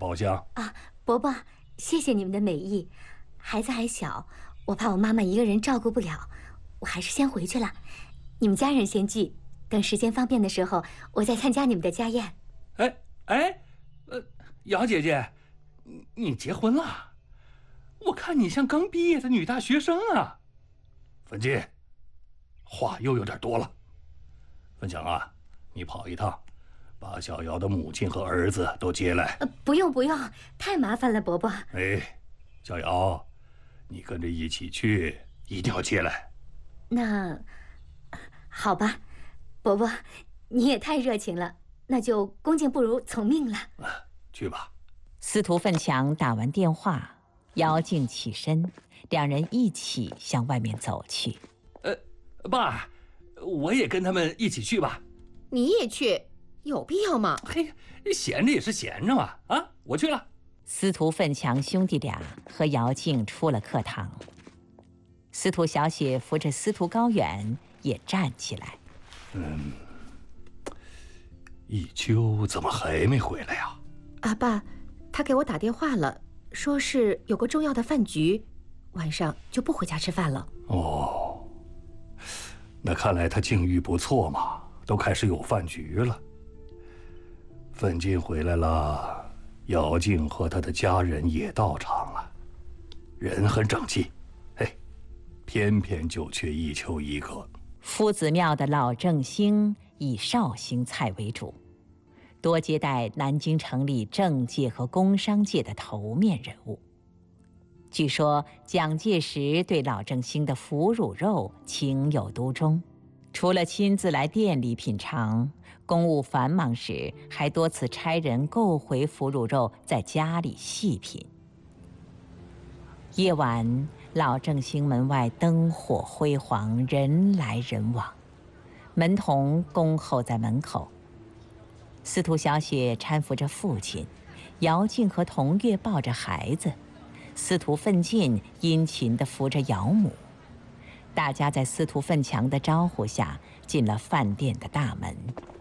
包厢。 啊，伯伯，谢谢你们的美意。孩子还小，我怕我妈妈一个人照顾不了，我还是先回去了。你们家人先聚，等时间方便的时候，我再参加你们的家宴。 姚姐姐，你结婚了？我看你像刚毕业的女大学生啊。文静，话又有点多了。文强啊，你跑一趟，把小姚的母亲和儿子都接来。 不用，太麻烦了，伯伯。 小姚，你跟着一起去，一定要接来。 那好吧，伯伯，你也太热情了，那就恭敬不如从命了。 去吧。 司徒奋强打完电话，姚静起身，两人一起向外面走去。 爸，我也跟他们一起去吧。 你也去，有必要吗？ 嘿，闲着也是闲着嘛。啊，我去了。 司徒奋强兄弟俩和姚静出了课堂，司徒小雪扶着司徒高远也站起来。 一秋怎么还没回来呀？ 啊，爸，他给我打电话了，说是有个重要的饭局，晚上就不回家吃饭了。 哦，那看来他境遇不错嘛，都开始有饭局了。奋进回来了，姚静和他的家人也到场了，人很整齐，偏偏就缺一秋一个。 夫子庙的老正兴以绍兴菜为主，多接待南京城里政界和工商界的头面人物。据说蒋介石对老正兴的腐乳肉情有独钟，除了亲自来店里品尝，公务繁忙时还多次差人购回腐乳肉，在家里细品。夜晚，老正兴门外灯火辉煌，人来人往，门童恭候在门口。司徒小雪搀扶着父亲，姚静和童月抱着孩子，司徒奋进殷勤地扶着姚母。大家在司徒奋强的招呼下进了饭店的大门。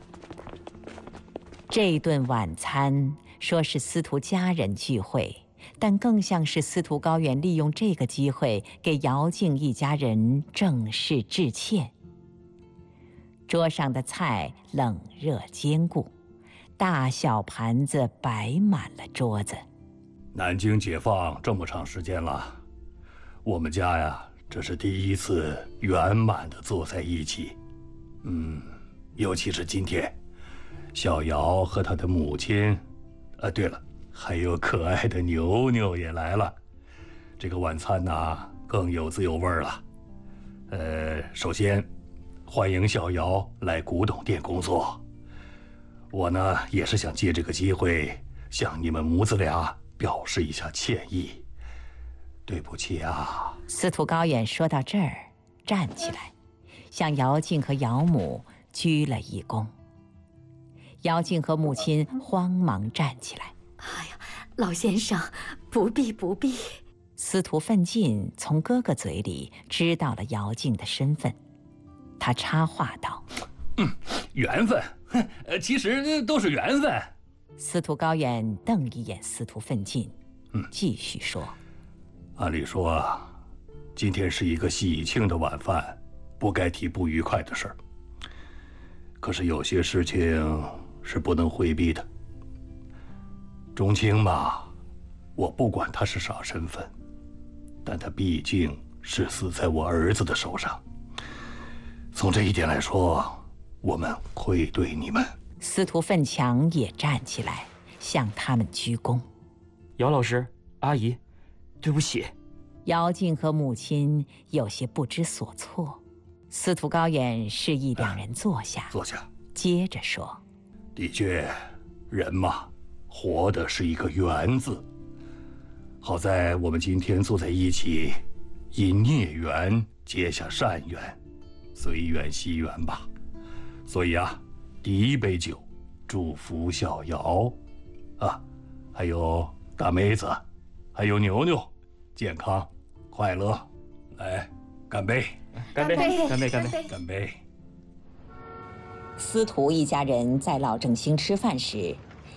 这顿晚餐说是司徒家人聚会，但更像是司徒高远利用这个机会给姚静一家人正式致歉。桌上的菜冷热兼顾，大小盘子摆满了桌子。 南京解放这么长时间了，我们家呀，这是第一次圆满地坐在一起。尤其是今天，小姚和他的母亲，对了，还有可爱的牛牛也来了。这个晚餐呢，更有滋有味了。首先，欢迎小姚来古董店工作。我呢，也是想借这个机会向你们母子俩表示一下歉意。对不起啊。 司徒高远说到这儿，站起来，向姚静和姚母鞠了一躬。姚静和母亲慌忙站起来。 哎呀，老先生，不必。 司徒奋进从哥哥嘴里知道了姚静的身份，他插话道： 缘分，其实都是缘分。 司徒高远瞪一眼司徒奋进，继续说： 按理说，今天是一个喜庆的晚饭，不该提不愉快的事儿。可是有些事情是不能回避的。钟青嘛，我不管他是啥身份，但他毕竟是死在我儿子的手上。从这一点来说，我们愧对你们。 司徒奋强也站起来，向他们鞠躬。 姚老师、阿姨，对不起。 姚静和母亲有些不知所措。司徒高远示意两人坐下，接着说： 的确，人嘛，活的是一个缘字。好在我们今天坐在一起，因孽缘结下善缘，随缘惜缘吧。所以啊，第一杯酒，祝福小姚，还有大妹子，还有牛牛，健康快乐。来，干杯！ 干杯！干杯！干杯！ 干杯！ 司徒一家人在老正兴吃饭时，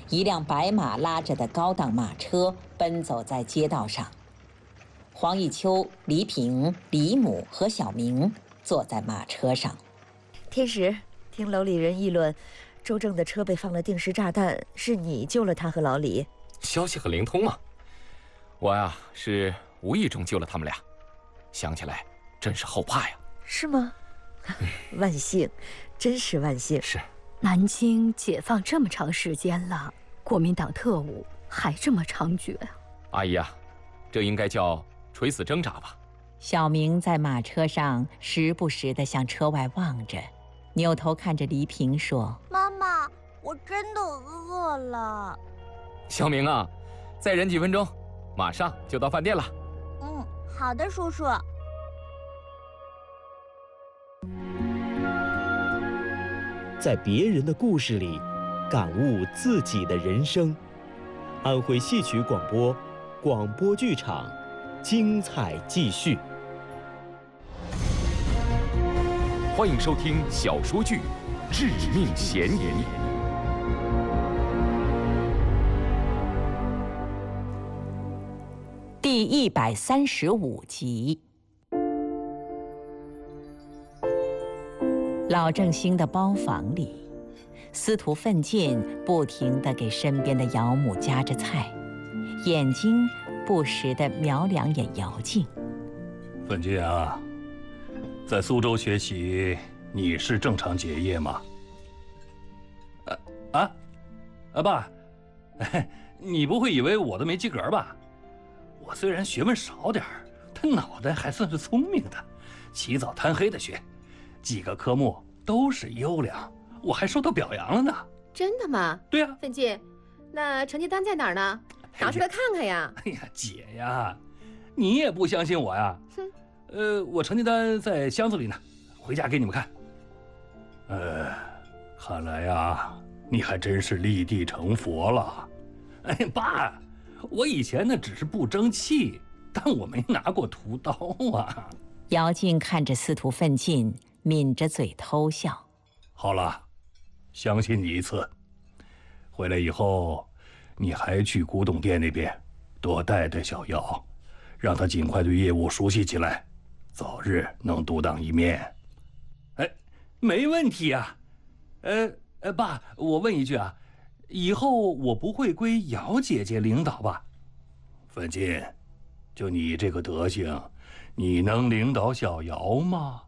一辆白马拉着的高档马车奔走在街道上。黄奕秋、黎平、李母和小明坐在马车上。 天石，听楼里人议论，周正的车被放了定时炸弹，是你救了他和老李。 消息很灵通啊！我呀是无意中救了他们俩，想起来真是后怕呀。 是吗？万幸，真是万幸。 是。 南京解放这么长时间了，国民党特务还这么猖獗啊！ 阿姨啊，这应该叫垂死挣扎吧。 小明在马车上时不时地向车外望着，扭头看着黎平说：“ 妈妈，我真的饿了。” 小明啊，再忍几分钟，马上就到饭店了。 嗯，好的，叔叔。 在别人的故事里，感悟自己的人生。安徽戏曲广播，广播剧场，精彩继续。 欢迎收听小说剧《致命嫌疑》 第135集。老正兴的包房里，司徒奋进不停地给身边的姚母夹着菜，眼睛不时地瞄两眼姚静。 奋进啊，在苏州学习，你是正常结业吗？爸，你不会以为我都没及格吧？我虽然学问少点儿，但脑袋还算是聪明的，起早贪黑的学。几个科目都是优良，我还受到表扬了呢。 真的吗？ 对呀。 奋进，那成绩单在哪儿呢？拿出来看看呀！ 哎呀，姐呀，你也不相信我呀？哼，我成绩单在箱子里呢，回家给你们看。看来呀，你还真是立地成佛了。哎，爸，我以前呢只是不争气，但我没拿过屠刀啊。 姚静看着司徒奋进，抿着嘴偷笑。 好了，相信你一次。回来以后，你还去古董店那边多带带小姚，让他尽快对业务熟悉起来，早日能独当一面。哎，没问题啊。爸，我问一句啊，以后我不会归姚姐姐领导吧？奋进，就你这个德行，你能领导小姚吗？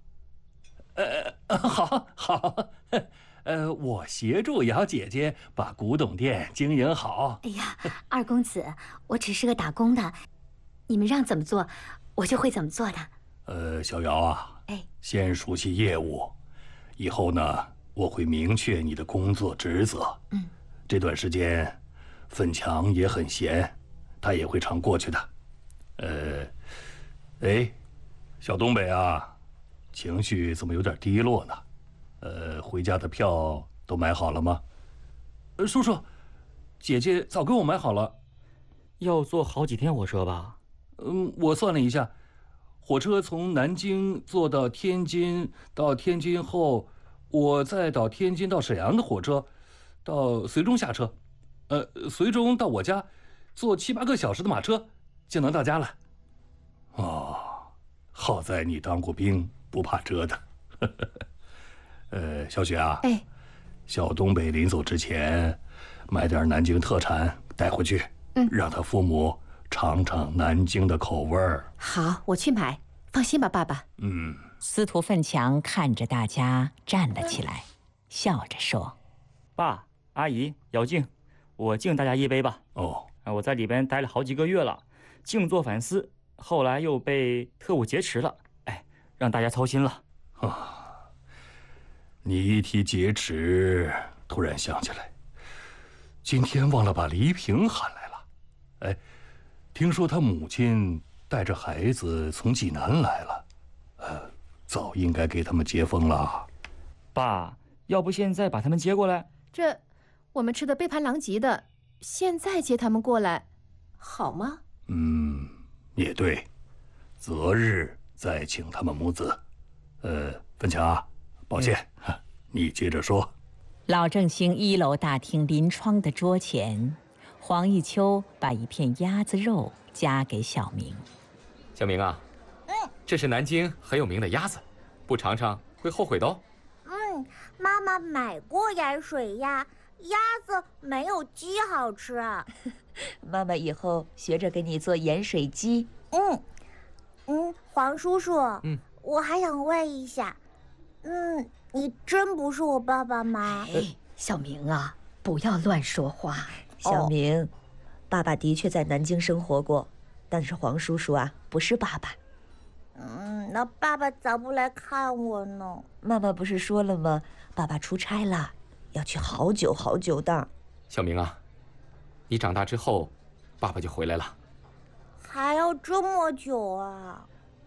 好，我协助姚姐姐把古董店经营好。 哎呀，二公子，我只是个打工的，你们让怎么做，我就会怎么做的。 小姚啊，先熟悉业务，以后呢，我会明确你的工作职责。这段时间，奋强也很闲，他也会常过去的。小东北啊，情绪怎么有点低落呢？回家的票都买好了吗？叔叔，姐姐早给我买好了。 要坐好几天火车吧？ 我算了一下，火车从南京坐到天津，到天津后，我再到天津到沈阳的火车，到绥中下车，绥中到我家，坐7、8个小时的马车就能到家了。哦，好在你当过兵，不怕折腾。小雪啊，小东北临走之前，买点南京特产带回去，让他父母尝尝南京的口味儿。 好，我去买，放心吧，爸爸。 司徒奋强看着大家站了起来，笑着说：“ 爸、阿姨、姚静，我敬大家一杯吧。”我在里边待了好几个月了，静坐反思，后来又被特务劫持了，让大家操心了。 你一提劫持，突然想起来，今天忘了把黎平喊来了。听说他母亲带着孩子从济南来了，早应该给他们接风了。 爸，要不现在把他们接过来？ 这我们吃的杯盘狼藉的，现在接他们过来，好吗？ 也对，择日再请他们母子。奋强啊，抱歉，你接着说。 老正兴1楼大厅临窗的桌前，黄一秋把一片鸭子肉夹给小明。 小明啊，这是南京很有名的鸭子，不尝尝会后悔的哦。 妈妈买过盐水鸭，鸭子没有鸡好吃。 妈妈以后学着给你做盐水鸡。 黄叔叔，我还想问一下，你真不是我爸爸吗？ 小明啊，不要乱说话。 小明，爸爸的确在南京生活过，但是黄叔叔啊，不是爸爸。 那爸爸咋不来看我呢？ 妈妈不是说了吗？爸爸出差了，要去好久好久的。 小明啊，你长大之后，爸爸就回来了。 还要这么久啊？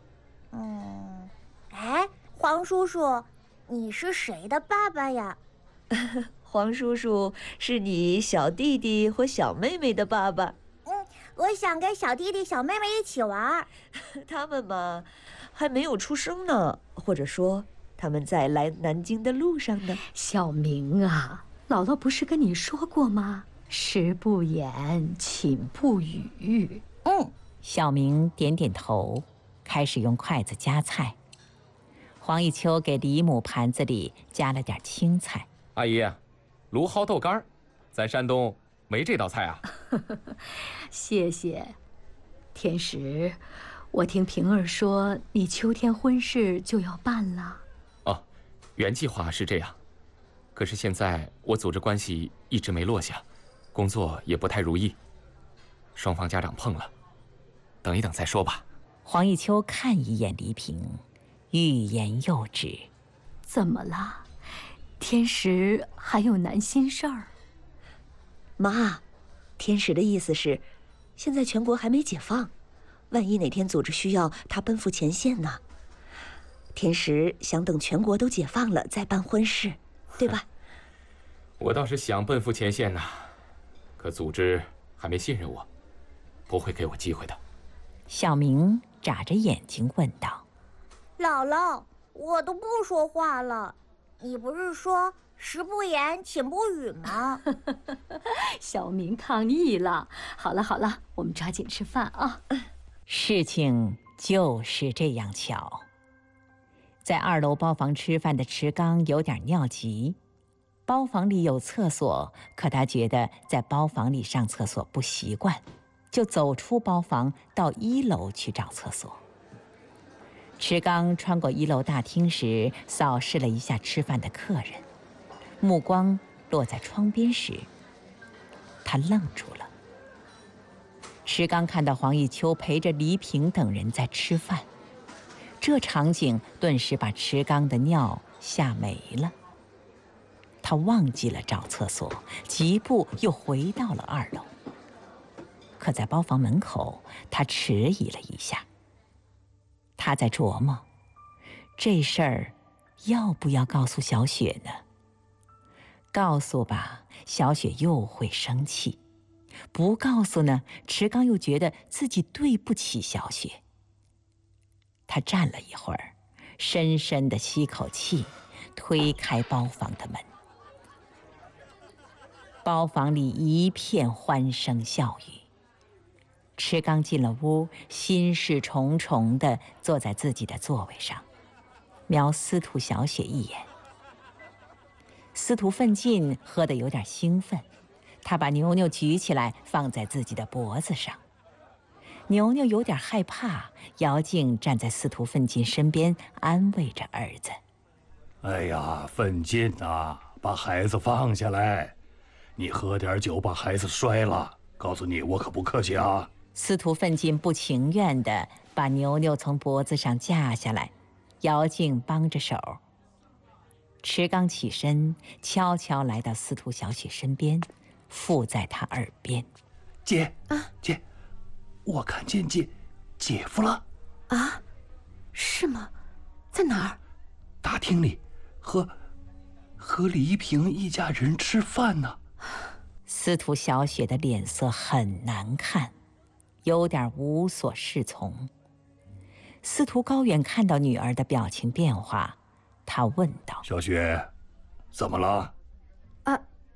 黄叔叔，你是谁的爸爸呀？ 黄叔叔是你小弟弟或小妹妹的爸爸。 我想跟小弟弟小妹妹一起玩。 他们嘛，还没有出生呢，或者说他们在来南京的路上呢。 小明啊，姥姥不是跟你说过吗？食不言，寝不语。 小明点点头，开始用筷子夹菜。黄一秋给李母盘子里加了点青菜。 阿姨，芦蒿豆干，咱山东没这道菜啊。 谢谢。天石，我听平儿说你秋天婚事就要办了。 原计划是这样，可是现在我组织关系一直没落下，工作也不太如意，双方家长碰了，等一等再说吧。 黄一秋看一眼黎平，欲言又止。 怎么了？天石还有难心事儿？ 妈，天石的意思是，现在全国还没解放，万一哪天组织需要，他奔赴前线呢。天石想等全国都解放了再办婚事，对吧？ 我倒是想奔赴前线呢，可组织还没信任我，不会给我机会的。 小明眨着眼睛问道： 姥姥，我都不说话了，你不是说食不言，寝不语吗？ 小明抗议了。好了好了，我们抓紧吃饭啊。 事情就是这样巧。在2楼包房吃饭的池刚有点尿急，包房里有厕所，可他觉得在包房里上厕所不习惯，就走出包房到1楼去找厕所。池刚穿过1楼大厅时，扫视了一下吃饭的客人，目光落在窗边时，他愣住了。池刚看到黄一秋陪着黎平等人在吃饭，这场景顿时把池刚的尿吓没了。他忘记了找厕所，疾步又回到了2楼。可在包房门口，他迟疑了一下。他在琢磨，这事儿要不要告诉小雪呢？告诉吧，小雪又会生气；不告诉呢，池刚又觉得自己对不起小雪。他站了一会儿，深深地吸口气，推开包房的门。包房里一片欢声笑语。池刚进了屋，心事重重地坐在自己的座位上，瞄司徒小雪一眼。司徒奋进喝得有点兴奋，他把牛牛举起来放在自己的脖子上。牛牛有点害怕，姚静站在司徒奋进身边安慰着儿子。 哎呀，奋进啊，把孩子放下来，你喝点酒把孩子摔了，告诉你我可不客气啊。 司徒奋进不情愿地把牛牛从脖子上架下来，姚静帮着手。池刚起身，悄悄来到司徒小雪身边，附在她耳边：“ 姐，姐，我看见姐夫了。” 啊，是吗？在哪儿？ 大厅里，和李一平一家人吃饭呢。 司徒小雪的脸色很难看，有点无所适从。司徒高远看到女儿的表情变化，他问道：“ 小雪，怎么了？”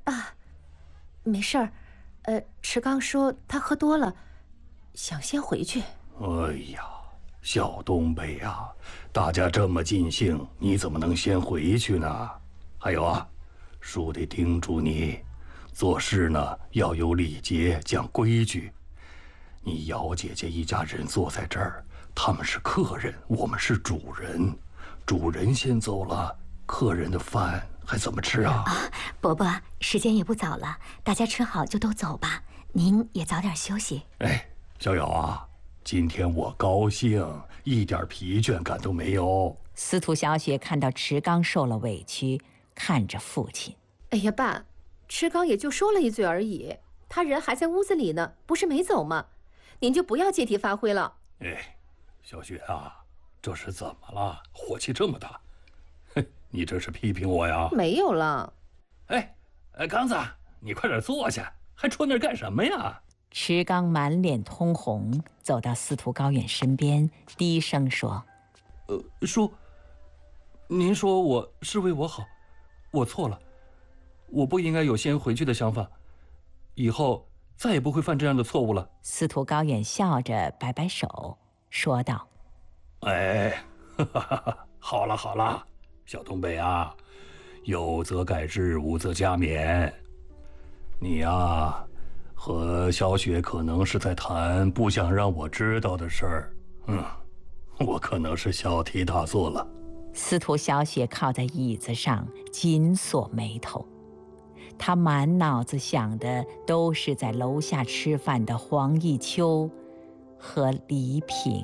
啊，没事儿。池刚说他喝多了，想先回去。 哎呀，小东北啊，大家这么尽兴，你怎么能先回去呢？还有啊，叔得叮嘱你，做事呢要有礼节，讲规矩。你姚姐姐一家人坐在这儿，他们是客人，我们是主人。主人先走了，客人的饭还怎么吃啊？ 伯伯，时间也不早了，大家吃好就都走吧。您也早点休息。 哎，小瑶啊，今天我高兴，一点疲倦感都没有。 司徒小雪看到池刚受了委屈，看着父亲。 哎呀，爸，池刚也就说了一嘴而已，他人还在屋子里呢，不是没走吗？您就不要借题发挥了。 哎，小雪啊，这是怎么了？火气这么大？你这是批评我呀？ 没有了。 哎，刚子，你快点坐下，还戳那儿干什么呀？ 池刚满脸通红，走到司徒高远身边，低声说：“ 叔，您说我是为我好，我错了，我不应该有先回去的想法，以后再也不会犯这样的错误了。” 司徒高远笑着摆摆手，说道：“ 哎，好了好了，小东北啊，有则改之，无则加勉。你呀，和小雪可能是在谈不想让我知道的事儿。我可能是小题大做了。” 司徒小雪靠在椅子上，紧锁眉头。她满脑子想的都是在楼下吃饭的黄一秋和黎平。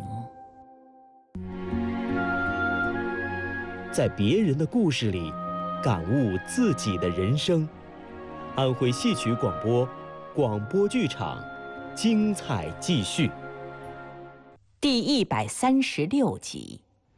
在别人的故事里，感悟自己的人生。安徽戏曲广播，广播剧场，精彩继续。 第136集。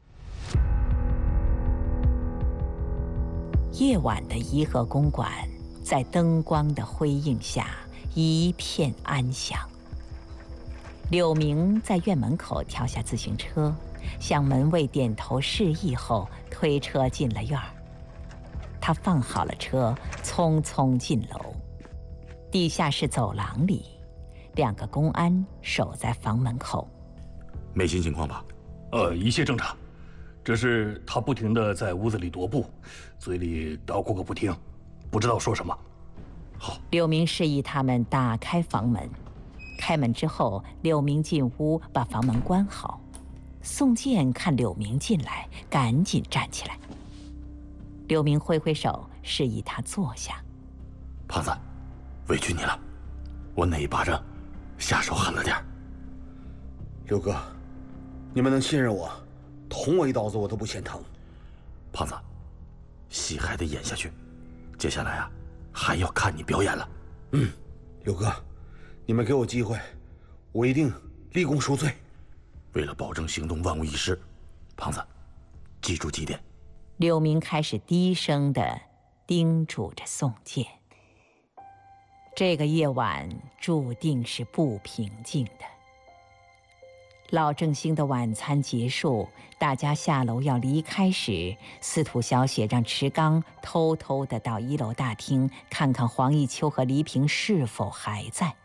夜晚的颐和公馆，在灯光的辉映下，一片安详。柳明在院门口跳下自行车，向门卫点头示意后，推车进了院儿。他放好了车，匆匆进楼。地下室走廊里，2个公安守在房门口。 没新情况吧？ 一切正常，只是他不停地在屋子里踱步，嘴里叨咕个不停，不知道说什么。 好， 柳明示意他们打开房门。开门之后，柳明进屋把房门关好。宋健看柳明进来，赶紧站起来。柳明挥挥手，示意他坐下。 胖子，委屈你了，我那一巴掌下手狠了点。 刘哥，你们能信任我，捅我一刀子我都不嫌疼。 胖子，戏还得演下去，接下来啊，还要看你表演了。 刘哥，你们给我机会，我一定立功赎罪。 为了保证行动万无一失，胖子，记住几点。 柳明开始低声地叮嘱着宋健。这个夜晚注定是不平静的。老正兴的晚餐结束，大家下楼要离开时，司徒小雪让池刚偷偷地到1楼大厅看看黄一秋和黎平是否还在。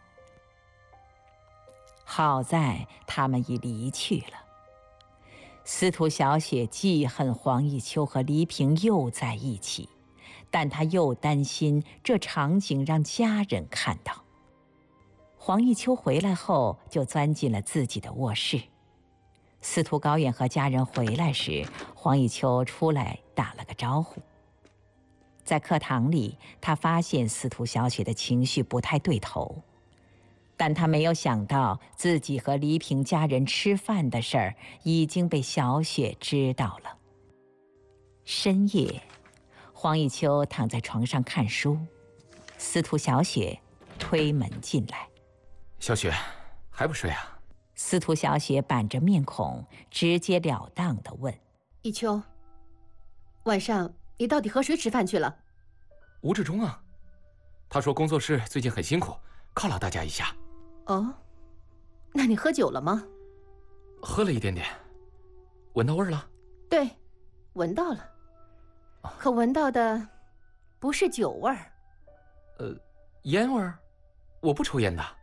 好在他们已离去了。司徒小雪记恨黄一秋和黎平又在一起，但她又担心这场景让家人看到。黄一秋回来后就钻进了自己的卧室。司徒高远和家人回来时，黄一秋出来打了个招呼。在课堂里，他发现司徒小雪的情绪不太对头，但他没有想到自己和黎平家人吃饭的事儿已经被小雪知道了。深夜，黄一秋躺在床上看书，司徒小雪推门进来。 小雪，还不睡啊？ 司徒小雪板着面孔，直截了当地问：“ 一秋，晚上你到底和谁吃饭去了？” 吴志忠啊，他说工作室最近很辛苦，犒劳大家一下。 哦，那你喝酒了吗？ 喝了一点点。闻到味儿了？ 对，闻到了。可闻到的不是酒味儿。 烟味儿？我不抽烟的。